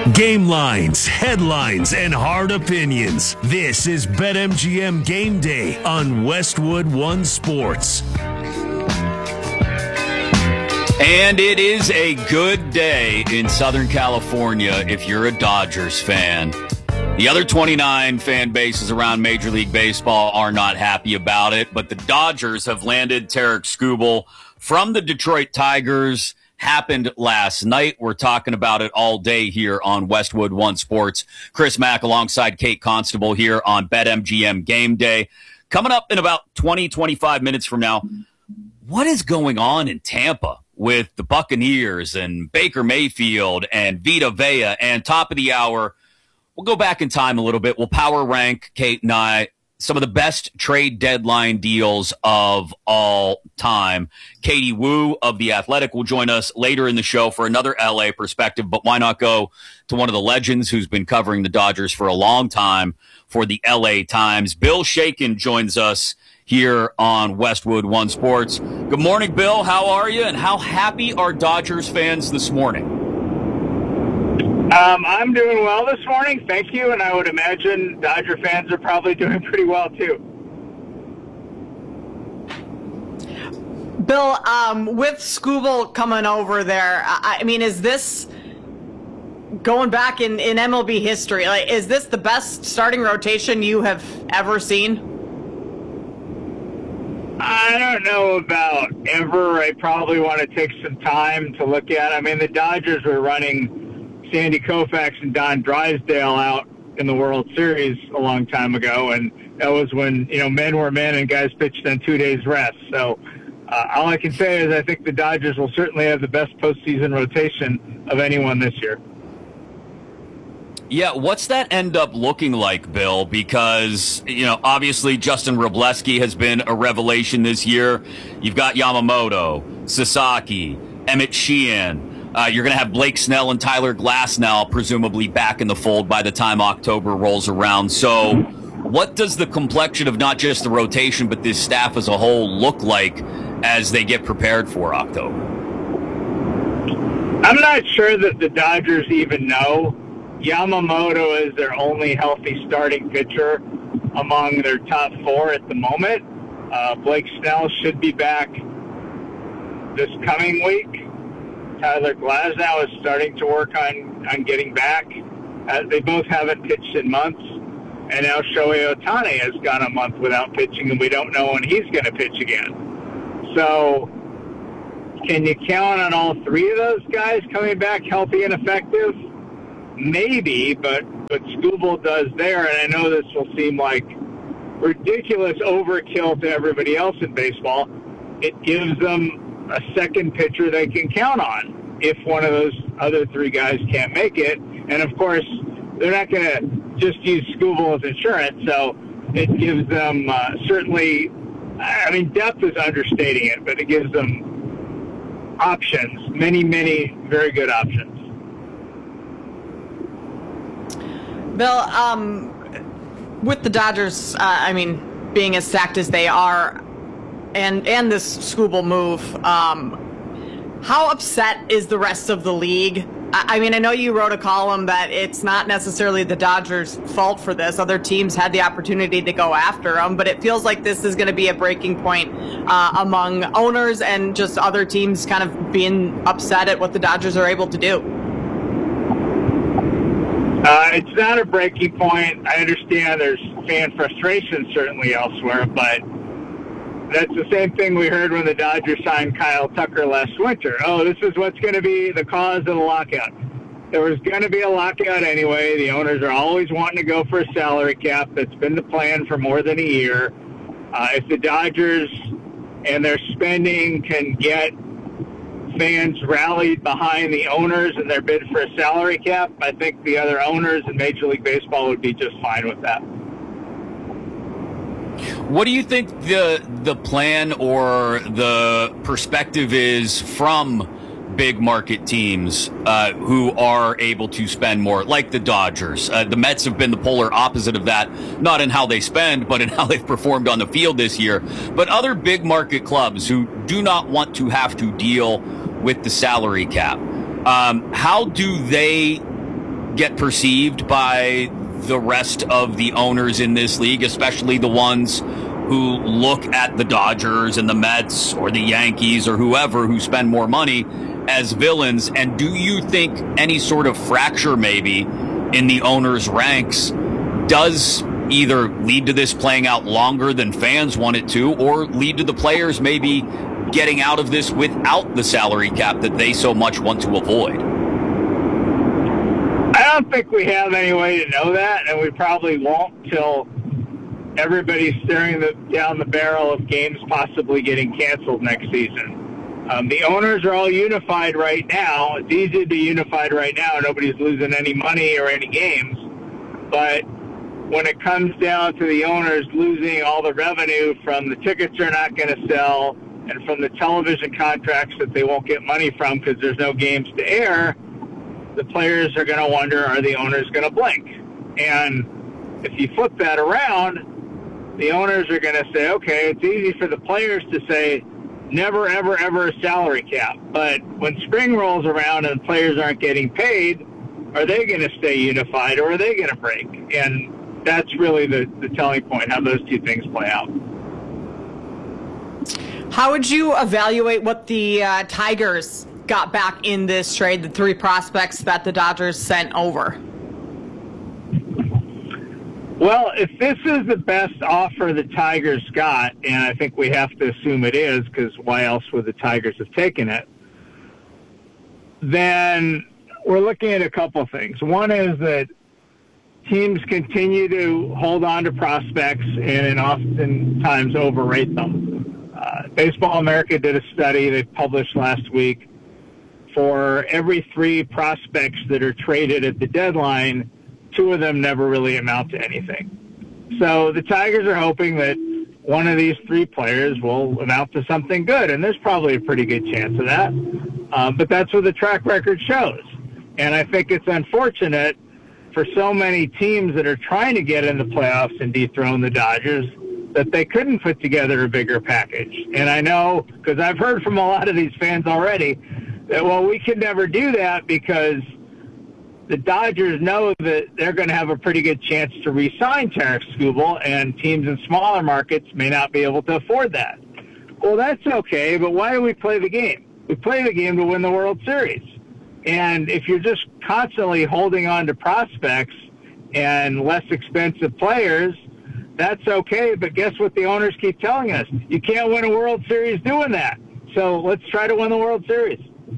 Game lines, headlines, and hard opinions. This is BetMGM Game Day on Westwood One Sports. And it is a good day in Southern California if you're a Dodgers fan. The other 29 fan bases around Major League Baseball are not happy about it, but the Dodgers have landed Tarik Skubal from the Detroit Tigers. Happened last night. We're talking about it all day here on Westwood One Sports. Chris Mack alongside Kate Constable here on BetMGM Game Day. Coming up in about 20, 25 minutes from now, what is going on in Tampa with the Buccaneers and Baker Mayfield and Vita Vea? And top of the hour, we'll go back in time a little bit. We'll power rank, Kate and I, some of the best trade deadline deals of all time. Katie Woo of The Athletic will join us later in the show for another LA perspective, but why not go to one of the legends who's been covering the Dodgers for a long time for the LA Times. Bill Shakin joins us here on Westwood One Sports. Good morning, Bill. How are you, and how happy are Dodgers fans this morning? I'm doing well this morning, thank you, and I would imagine Dodger fans are probably doing pretty well too. Bill, with Skubal coming over there, I mean, is this going back in MLB history? Like, is this the best starting rotation you have ever seen? I don't know about ever. I probably want to take some time to look at. I mean, the Dodgers were running Sandy Koufax and Don Drysdale out in the World Series a long time ago, and that was when, men were men and guys pitched on 2 days rest. So all I can say is I think the Dodgers will certainly have the best postseason rotation of anyone this year. Yeah, what's that end up looking like, Bill? Because, obviously Justin Wrobleski has been a revelation this year. You've got Yamamoto, Sasaki, Emmett Sheehan. You're going to have Blake Snell and Tyler Glasnow presumably back in the fold by the time October rolls around. So what does the complexion of not just the rotation but this staff as a whole look like as they get prepared for October? I'm not sure that the Dodgers even know. Yamamoto is their only healthy starting pitcher among their top four at the moment. Blake Snell should be back this coming week. Tyler Glasnow is starting to work on getting back. They both haven't pitched in months. And now Shohei Ohtani has gone a month without pitching, and we don't know when he's going to pitch again. So can you count on all three of those guys coming back healthy and effective? Maybe, but what Skubal does there, and I know this will seem like ridiculous overkill to everybody else in baseball, it gives them a second pitcher they can count on if one of those other three guys can't make it. And, of course, they're not going to just use Skubal as insurance, so it gives them certainly – depth is understating it, but it gives them options, many, many very good options. Bill, with the Dodgers, being as stacked as they are, and this Skubal move, how upset is the rest of the league? I know you wrote a column that it's not necessarily the Dodgers' fault for this. Other teams had the opportunity to go after them, but it feels like this is going to be a breaking point among owners and just other teams kind of being upset at what the Dodgers are able to do. It's not a breaking point. I understand there's fan frustration certainly elsewhere, but that's the same thing we heard when the Dodgers signed Kyle Tucker last winter. Oh, this is what's going to be the cause of the lockout. There was going to be a lockout anyway. The owners are always wanting to go for a salary cap. That's been the plan for more than a year. If the Dodgers and their spending can get fans rallied behind the owners and their bid for a salary cap, I think the other owners in Major League Baseball would be just fine with that. What do you think the plan or the perspective is from big market teams who are able to spend more, like the Dodgers? The Mets have been the polar opposite of that, not in how they spend, but in how they've performed on the field this year. But other big market clubs who do not want to have to deal with the salary cap, how do they get perceived by the rest of the owners in this league, especially the ones who look at the Dodgers and the Mets or the Yankees or whoever who spend more money as villains? And do you think any sort of fracture maybe in the owners' ranks does either lead to this playing out longer than fans want it to, or lead to the players maybe getting out of this without the salary cap that they so much want to avoid? I don't think we have any way to know that, and we probably won't till everybody's staring down the barrel of games possibly getting canceled next season. The owners are all unified right now. It's easy to be unified right now. Nobody's losing any money or any games. But when it comes down to the owners losing all the revenue from the tickets they're not going to sell and from the television contracts that they won't get money from because there's no games to air, the players are going to wonder, are the owners going to blink? And if you flip that around, the owners are going to say, okay, it's easy for the players to say, never, ever, ever a salary cap. But when spring rolls around and players aren't getting paid, are they going to stay unified or are they going to break? And that's really the telling point, how those two things play out. How would you evaluate what the Tigers got back in this trade, the 3 prospects that the Dodgers sent over? Well, if this is the best offer the Tigers got, and I think we have to assume it is, because why else would the Tigers have taken it, then we're looking at a couple things. One is that teams continue to hold on to prospects and oftentimes overrate them. Baseball America did a study they published last week. For every 3 prospects that are traded at the deadline, 2 of them never really amount to anything. So the Tigers are hoping that one of these 3 players will amount to something good, and there's probably a pretty good chance of that. But that's what the track record shows. And I think it's unfortunate for so many teams that are trying to get in the playoffs and dethrone the Dodgers that they couldn't put together a bigger package. And I know, because I've heard from a lot of these fans already, that, well, we could never do that because the Dodgers know that they're going to have a pretty good chance to re-sign Tarik Skubal, and teams in smaller markets may not be able to afford that. Well, that's okay, but why do we play the game? We play the game to win the World Series. And if you're just constantly holding on to prospects and less expensive players, that's okay, but guess what the owners keep telling us? You can't win a World Series doing that. So let's try to win the World Series.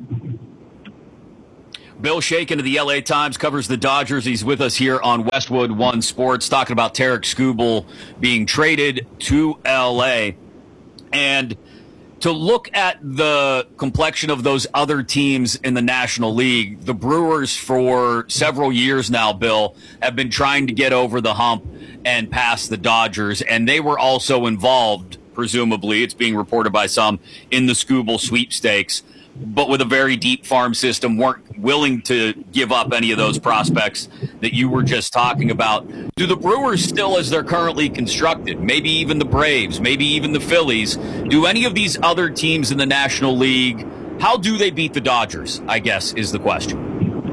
Bill Shakin of the LA Times covers the Dodgers. He's with us here on Westwood One Sports, talking about Tarik Skubal being traded to LA. And to look at the complexion of those other teams in the National League, the Brewers for several years now, Bill, have been trying to get over the hump and past the Dodgers, and they were also involved, presumably, it's being reported by some, in the Skubal sweepstakes, but with a very deep farm system, weren't willing to give up any of those prospects that you were just talking about. Do the Brewers still, as they're currently constructed, maybe even the Braves, maybe even the Phillies, do any of these other teams in the National League, how do they beat the Dodgers, I guess, is the question.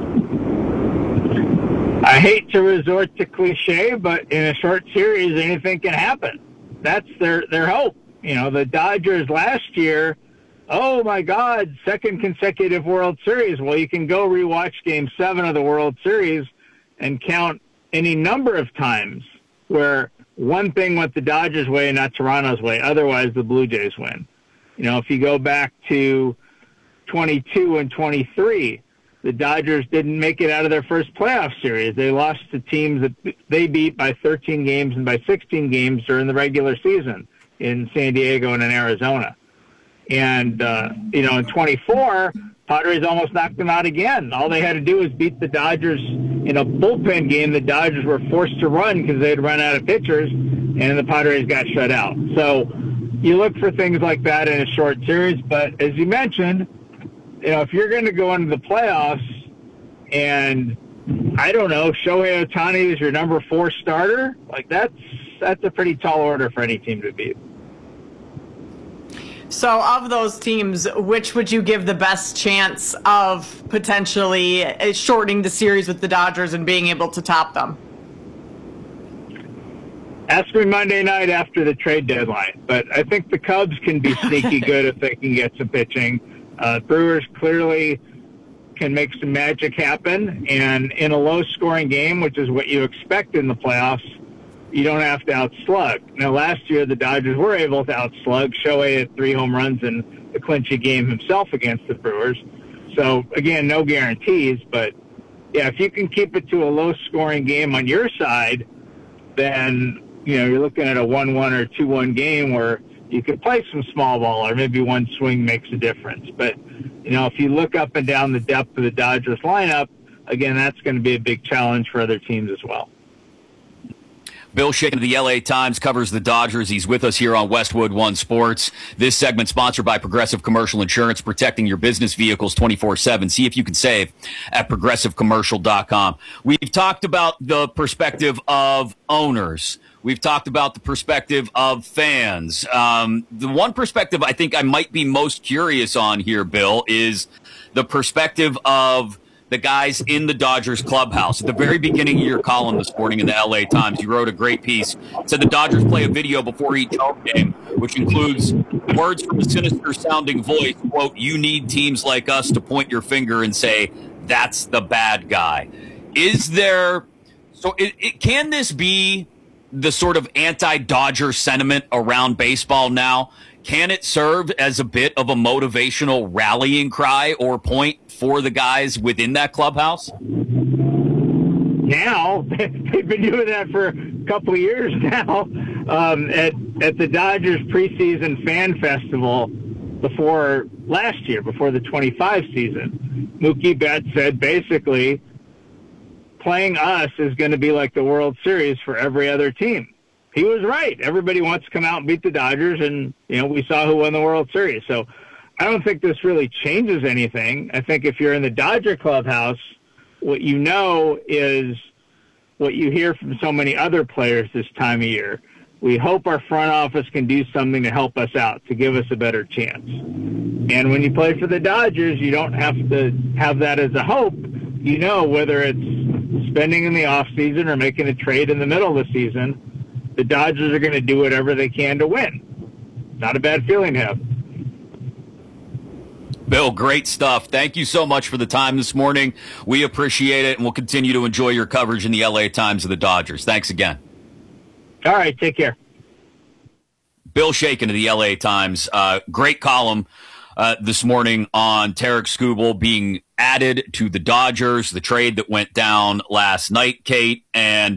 I hate to resort to cliche, but in a short series, anything can happen. That's their hope. You know, the Dodgers last year, oh my God, 2nd consecutive World Series. Well, you can go rewatch Game 7 of the World Series and count any number of times where one thing went the Dodgers' way, not Toronto's way. Otherwise, the Blue Jays win. You know, if you go back to 22 and 23, the Dodgers didn't make it out of their first playoff series. They lost to teams that they beat by 13 games and by 16 games during the regular season in San Diego and in Arizona. And, you know, in 24, Padres almost knocked them out again. All they had to do was beat the Dodgers in a bullpen game. The Dodgers were forced to run because they had run out of pitchers, and the Padres got shut out. So you look for things like that in a short series. But as you mentioned, you know, if you're going to go into the playoffs and, I don't know, Shohei Ohtani is your number 4 starter, like that's a pretty tall order for any team to beat. So of those teams, which would you give the best chance of potentially shortening the series with the Dodgers and being able to top them? Ask me Monday night after the trade deadline. But I think the Cubs can be sneaky good if they can get some pitching. Brewers clearly can make some magic happen. And in a low-scoring game, which is what you expect in the playoffs, you don't have to outslug. Now, last year, the Dodgers were able to outslug. Shohei had 3 home runs in the clinching game himself against the Brewers. So, again, no guarantees. But, yeah, if you can keep it to a low-scoring game on your side, then, you know, you're looking at a 1-1 or 2-1 game where you could play some small ball or maybe one swing makes a difference. But, you know, if you look up and down the depth of the Dodgers lineup, again, that's going to be a big challenge for other teams as well. Bill Shaken of the LA Times covers the Dodgers. He's with us here on Westwood One Sports. This segment sponsored by Progressive Commercial Insurance, protecting your business vehicles 24/7. See if you can save at progressivecommercial.com. We've talked about the perspective of owners. We've talked about the perspective of fans. The one perspective I think I might be most curious on here, Bill, is the perspective of the guys in the Dodgers clubhouse. At the very beginning of your column this morning in the LA Times, you wrote a great piece. It said the Dodgers play a video before each home game, which includes words from a sinister-sounding voice, quote, "You need teams like us to point your finger and say, that's the bad guy." Is there – so can this be the sort of anti-Dodger sentiment around baseball now? Can it serve as a bit of a motivational rallying cry or point for the guys within that clubhouse? Now, they've been doing that for a couple of years now. At the Dodgers preseason fan festival before last year, before the 25 season, Mookie Betts said basically playing us is going to be like the World Series for every other team. He was right. Everybody wants to come out and beat the Dodgers, and, you know, we saw who won the World Series. So I don't think this really changes anything. I think if you're in the Dodger clubhouse, what you know is what you hear from so many other players this time of year. We hope our front office can do something to help us out, to give us a better chance. And when you play for the Dodgers, you don't have to have that as a hope. You know, whether it's spending in the offseason or making a trade in the middle of the season, the Dodgers are going to do whatever they can to win. Not a bad feeling to have. Bill, great stuff. Thank you so much for the time this morning. We appreciate it, and we'll continue to enjoy your coverage in the LA Times of the Dodgers. Thanks again. All right, take care. Bill Shaken of the LA Times. Great column this morning on Tarik Skubal being added to the Dodgers, the trade that went down last night, Kate, and